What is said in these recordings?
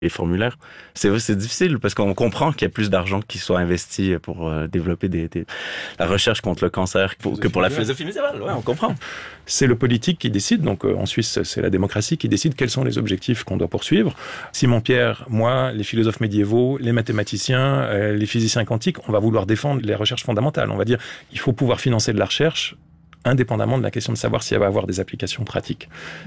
les formulaires. C'est vrai, c'est difficile parce qu'on comprend qu'il y a plus d'argent qui soit investi pour développer la recherche contre le cancer que pour la philosophie médiévale. Ouais, on comprend. C'est le politique qui décide, donc en Suisse, c'est la démocratie qui décide quels sont les objectifs qu'on doit poursuivre. Simon Pierre, moi, les philosophes médiévaux, les mathématiciens, les physiciens quantiques, on va vouloir défendre les recherches fondamentales. On va dire, il faut pouvoir financer de la recherche indépendamment de la question de savoir si elle va avoir des applications pratiques.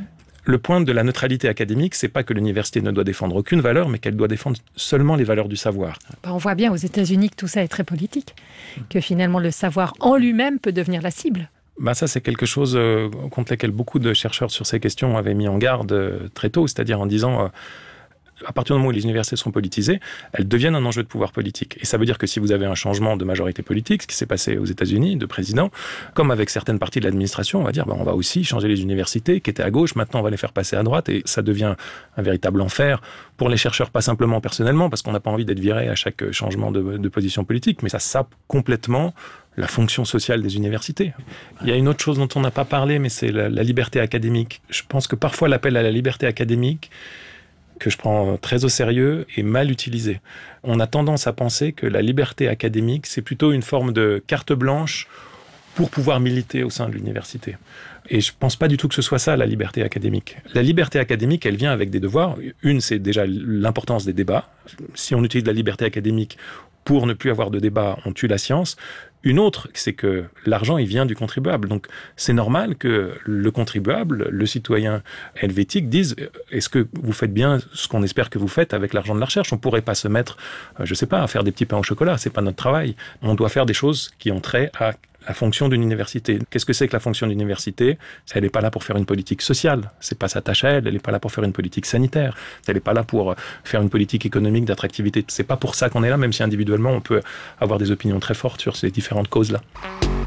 Le point de la neutralité académique, c'est pas que l'université ne doit défendre aucune valeur, mais qu'elle doit défendre seulement les valeurs du savoir. On voit bien aux États-Unis que tout ça est très politique, que finalement le savoir en lui-même peut devenir la cible. Ça, c'est quelque chose contre lequel beaucoup de chercheurs sur ces questions avaient mis en garde très tôt, c'est-à-dire en disant... à partir du moment où les universités sont politisées, elles deviennent un enjeu de pouvoir politique. Et ça veut dire que si vous avez un changement de majorité politique, ce qui s'est passé aux États-Unis, de président, comme avec certaines parties de l'administration, on va dire, on va aussi changer les universités qui étaient à gauche, maintenant on va les faire passer à droite, et ça devient un véritable enfer pour les chercheurs, pas simplement personnellement, parce qu'on n'a pas envie d'être viré à chaque changement de position politique, mais ça sape complètement la fonction sociale des universités. Il y a une autre chose dont on n'a pas parlé, mais c'est la liberté académique. Je pense que parfois l'appel à la liberté académique, que je prends très au sérieux, est mal utilisé. On a tendance à penser que la liberté académique, c'est plutôt une forme de carte blanche pour pouvoir militer au sein de l'université. Et je pense pas du tout que ce soit ça, la liberté académique. La liberté académique, elle vient avec des devoirs. Une, c'est déjà l'importance des débats. Si on utilise la liberté académique pour ne plus avoir de débat, on tue la science. Une autre, c'est que l'argent, il vient du contribuable. Donc, c'est normal que le contribuable, le citoyen helvétique, dise « Est-ce que vous faites bien ce qu'on espère que vous faites avec l'argent de la recherche ?» On pourrait pas se mettre, je sais pas, à faire des petits pains au chocolat. C'est pas notre travail. On doit faire des choses qui ont trait à la fonction d'une université. Qu'est-ce que c'est que la fonction d'une université ? Elle n'est pas là pour faire une politique sociale. C'est pas sa tâche à elle. Elle n'est pas là pour faire une politique sanitaire. Elle n'est pas là pour faire une politique économique d'attractivité. C'est pas pour ça qu'on est là, même si individuellement on peut avoir des opinions très fortes sur ces différentes causes-là.